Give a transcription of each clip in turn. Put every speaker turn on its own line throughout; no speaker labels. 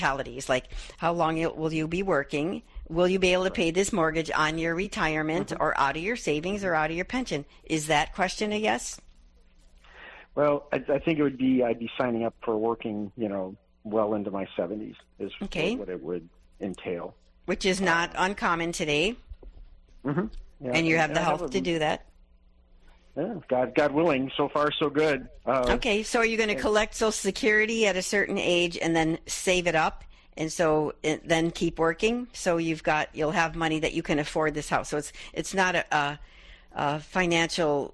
practicalities, like how long will you be working? Will you be able to pay this mortgage on your retirement or out of your savings or out of your pension? Is that question a yes?
Well, I think it would be, I'd be signing up for working, well into my 70s is what it would entail.
Which is not uncommon today.
Mm-hmm. Yeah,
and you have the health to do that.
Yeah, God willing, so far so good.
Okay, so are you going to collect Social Security at a certain age and then save it up, and then keep working? So you'll have money that you can afford this house. So it's not a financial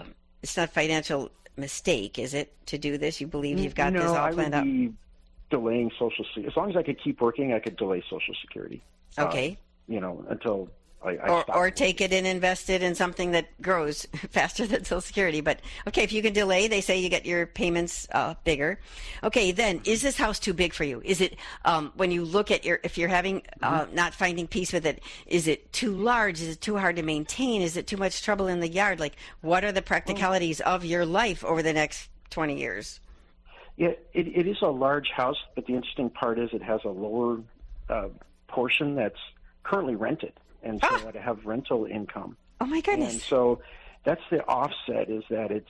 mistake, is it, to do this? You believe you've got this all planned out?
No, I would be delaying Social Security. As long as I could keep working, I could delay Social Security.
Okay.
Until I stop.
Or take it and invest it in something that grows faster than Social Security. But, okay, if you can delay, they say you get your payments bigger. Okay, then, is this house too big for you? Is it, when you look at if you're having, not finding peace with it, is it too large? Is it too hard to maintain? Is it too much trouble in the yard? Like, what are the practicalities of your life over the next 20 years?
Yeah, it is a large house, but the interesting part is it has a lower portion that's currently rented. And so I have rental income.
Oh, my goodness.
And so that's the offset, is that it's,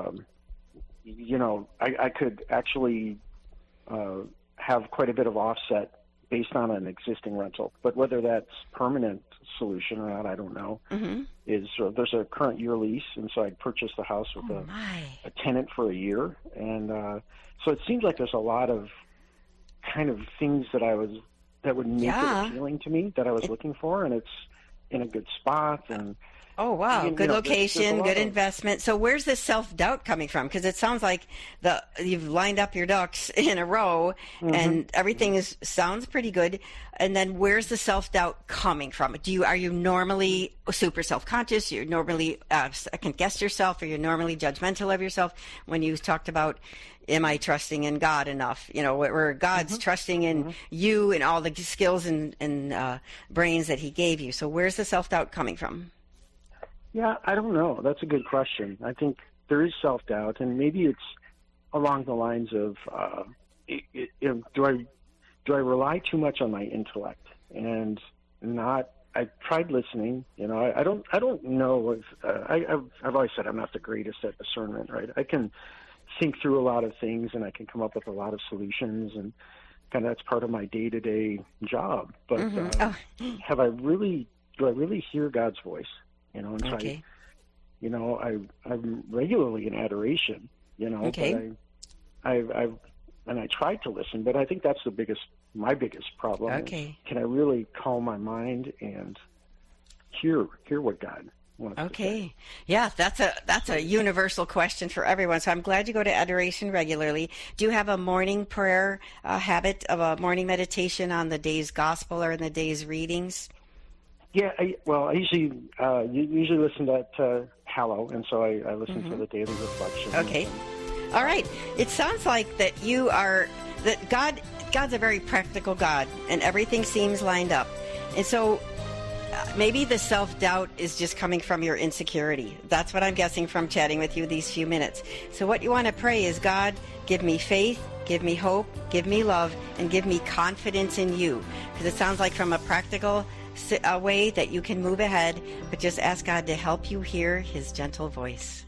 I could actually have quite a bit of offset based on an existing rental. But whether that's permanent solution or not, I don't know. Mm-hmm. There's a current year lease, and so I'd purchased the house with a tenant for a year. And so it seems like there's a lot of kind of things that would make it appealing to me, that I was looking for, and it's in a good spot. And
oh, wow, good location, good investment. So where's this self-doubt coming from? Because it sounds like you've lined up your ducks in a row, and everything sounds pretty good. And then where's the self-doubt coming from? Are you normally super self-conscious? You're normally second-guess yourself, or you're normally judgmental of yourself? When you talked about, am I trusting in God enough? Where God's trusting in you and all the skills and brains that He gave you. So where's the self-doubt coming from?
Yeah, I don't know. That's a good question. I think there is self-doubt, and maybe it's along the lines of, do I rely too much on my intellect and not? I tried listening. I don't know if I've always said I'm not the greatest at discernment. Right? I can think through a lot of things, and I can come up with a lot of solutions, and kind of that's part of my day-to-day job. But do I really hear God's voice? And
okay.
I'm regularly in adoration,
okay.
but I tried to listen, but I think that's my biggest problem.
Okay.
Can I really calm my mind and hear what God wants to say?
Okay. Yeah, that's a universal question for everyone. So I'm glad you go to adoration regularly. Do you have a morning prayer habit of a morning meditation on the day's gospel or in the day's readings?
Yeah, I usually listen to Hallow, and so I listen to the daily reflection.
Okay. All right. It sounds like that God's a very practical God, and everything seems lined up. And so maybe the self-doubt is just coming from your insecurity. That's what I'm guessing from chatting with you these few minutes. So what you want to pray is, God, give me faith, give me hope, give me love, and give me confidence in you. Because it sounds like from a practical way that you can move ahead, but just ask God to help you hear His gentle voice.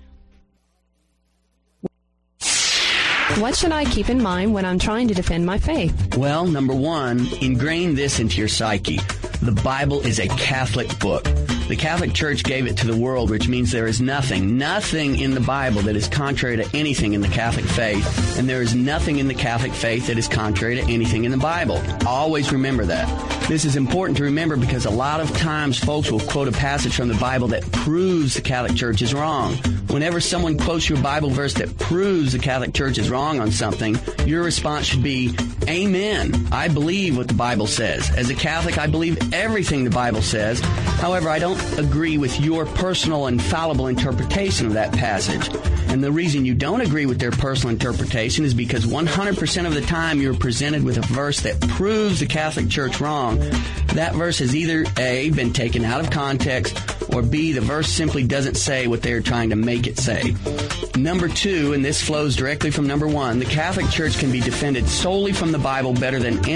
What should I keep in mind when I'm trying to defend my faith?
Well, number one, ingrain this into your psyche. The Bible is a Catholic book. The Catholic Church gave it to the world, which means there is nothing in the Bible that is contrary to anything in the Catholic faith, and there is nothing in the Catholic faith that is contrary to anything in the Bible. Always remember that. This is important to remember because a lot of times folks will quote a passage from the Bible that proves the Catholic Church is wrong. Whenever someone quotes you a Bible verse that proves the Catholic Church is wrong on something, your response should be, Amen. I believe what the Bible says. As a Catholic, I believe everything the Bible says. However, I don't agree with your personal infallible interpretation of that passage. And the reason you don't agree with their personal interpretation is because 100% of the time you're presented with a verse that proves the Catholic Church wrong. That verse has either A, been taken out of context, or B, the verse simply doesn't say what they're trying to make it say. Number two, and this flows directly from number one, the Catholic Church can be defended solely from the Bible better than